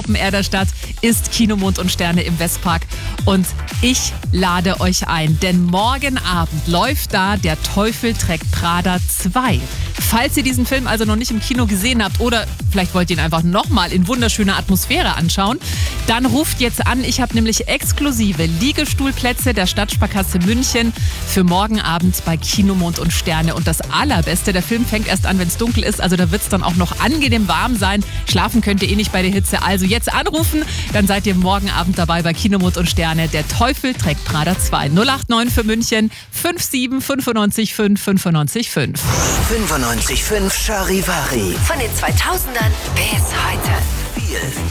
Open Air der Stadt ist Kino Mond und Sterne im Westpark. Und ich lade euch ein, denn morgen Abend läuft da Der Teufel trägt Prada 2. Falls ihr diesen Film also noch nicht im Kino gesehen habt oder vielleicht wollt ihr ihn einfach nochmal in wunderschöner Atmosphäre anschauen, dann ruft jetzt an. Ich habe nämlich exklusive Liegestuhlplätze der Stadtsparkasse München für morgen Abend bei Kino Mond und Sterne. Und das Allerbeste, der Film fängt erst an, wenn es dunkel ist, also da wird es dann auch noch angenehm warm sein. Schlafen könnt ihr eh nicht bei der Hitze, also jetzt anrufen, dann seid ihr morgen Abend dabei bei Kino Mond und Sterne. Der Teufel trägt Prada 2. 089 für München 57 95 5 95 5. 95.5 Charivari. Von den 2000ern bis heute. Viel